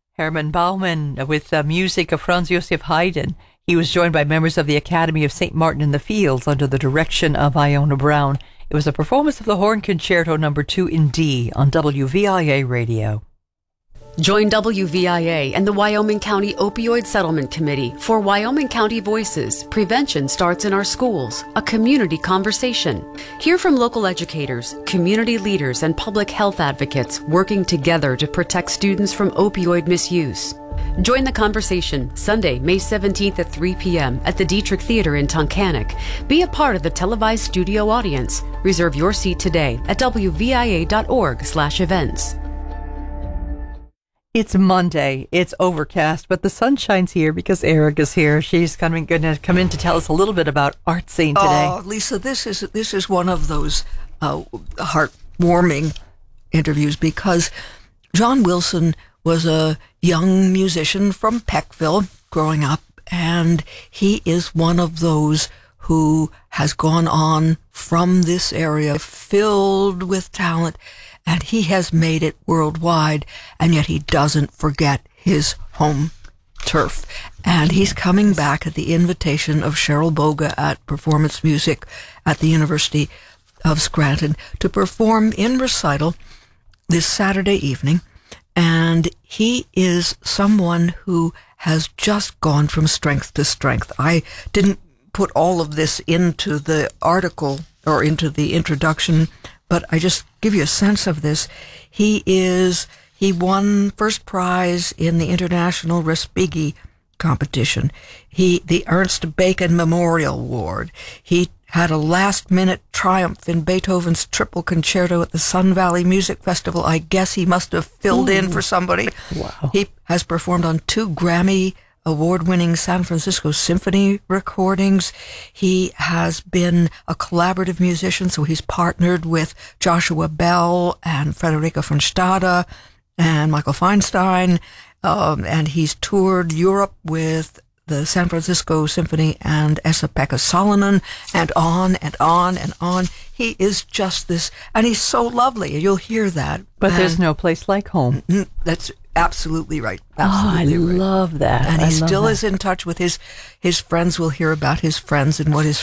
Herman Baumann with music of Franz Josef Haydn. He was joined by members of the Academy of St. Martin in the Fields under the direction of Iona Brown. It was a performance of the Horn Concerto No. 2 in D on WVIA Radio. Join WVIA and the Wyoming County Opioid Settlement Committee for Wyoming County Voices. Prevention starts in our schools, a community conversation. Hear from local educators, community leaders, and public health advocates working together to protect students from opioid misuse. Join the conversation Sunday, May 17th at 3 p.m. at the Dietrich Theater in Tunkhannock. Be a part of the televised studio audience. Reserve your seat today at wvia.org/events. It's Monday. It's overcast, but the sun shines here because Erica's here. She's going to come in to tell us a little bit about Art Scene today. Oh, Lisa, this is one of those heartwarming interviews because John Wilson was a young musician from Peckville growing up, and he is one of those who has gone on from this area filled with talent, and he has made it worldwide, and yet he doesn't forget his home turf. And he's coming back at the invitation of Cheryl Boga at Performance Music at the University of Scranton to perform in recital this Saturday evening. And he is someone who has just gone from strength to strength. I didn't put all of this into the article or into the introduction, but I just give you a sense of this. He won first prize in the International Respighi competition. The Ernst Bacon Memorial Award. He had a last-minute triumph in Beethoven's Triple Concerto at the Sun Valley Music Festival. I guess he must have filled in for somebody. Wow. He has performed on 2 Grammy award-winning San Francisco Symphony recordings. He has been a collaborative musician, so he's partnered with Joshua Bell and Frederica von Stade and Michael Feinstein, and he's toured Europe with the San Francisco Symphony and Esa-Pekka Salonen, and on and on and on. He is just this, and he's so lovely. You'll hear that. But there's no place like home. That's absolutely right. Absolutely right. I love that. And he still is in touch with his friends. We'll hear about his friends and what his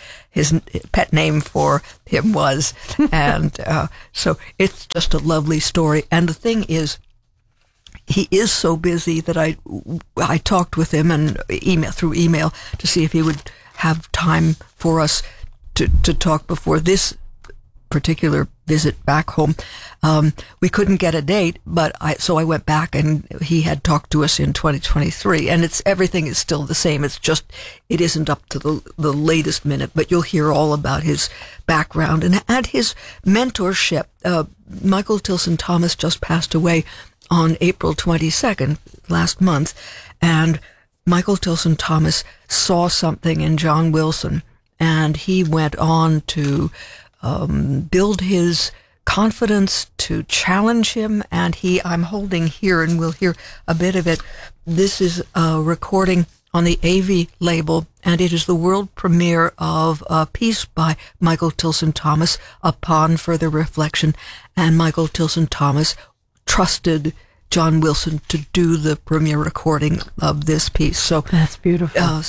pet name for him was. And so it's just a lovely story. And the thing is, he is so busy that I talked with him and through email to see if he would have time for us to talk before this particular visit back home. We couldn't get a date, so I went back, and he had talked to us in 2023, and everything is still the same. It's just it isn't up to the latest minute, but you'll hear all about his background and his mentorship. Michael Tilson Thomas just passed away on April 22nd, last month, and Michael Tilson Thomas saw something in John Wilson, and he went on to build his confidence, to challenge him, and I'm holding here, and we'll hear a bit of it. This is a recording on the AV label, and it is the world premiere of a piece by Michael Tilson Thomas, Upon Further Reflection, and Michael Tilson Thomas trusted John Wilson to do the premiere recording of this piece. So that's beautiful.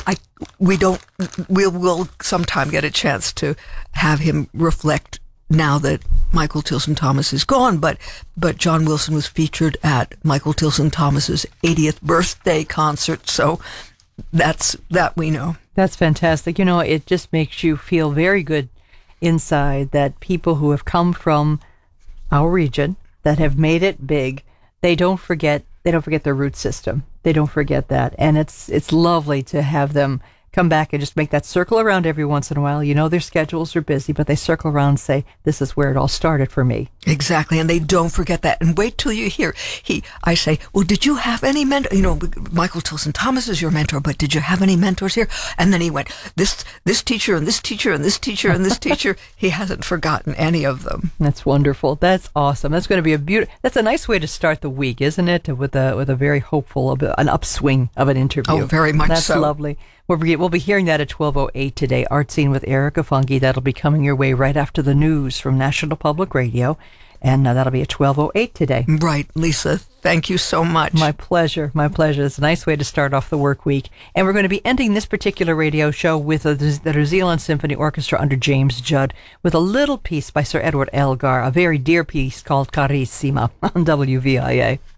We'll sometime get a chance to have him reflect now that Michael Tilson Thomas is gone, but John Wilson was featured at Michael Tilson Thomas's 80th birthday concert, so that we know. That's fantastic. It just makes you feel very good inside that people who have come from our region that have made it big, they don't forget their root system. They don't forget that. And it's lovely to have them come back and just make that circle around every once in a while. Their schedules are busy, but they circle around and say, this is where it all started for me. Exactly. And they don't forget that. And wait till you hear. I say, well, did you have any mentor? Michael Tilson Thomas is your mentor, but did you have any mentors here? And then he went, this teacher and this teacher and this teacher and this teacher. He hasn't forgotten any of them. That's wonderful. That's awesome. That's going to be that's a nice way to start the week, isn't it? With a very hopeful, an upswing of an interview. Oh, very much so. That's lovely. We'll be hearing that at 12:08 today, Art Scene with Erica Funke. That'll be coming your way right after the news from National Public Radio, and that'll be at 12:08 today. Right, Lisa. Thank you so much. My pleasure. My pleasure. It's a nice way to start off the work week. And we're going to be ending this particular radio show with the New Zealand Symphony Orchestra under James Judd with a little piece by Sir Edward Elgar, a very dear piece called Carissima on WVIA.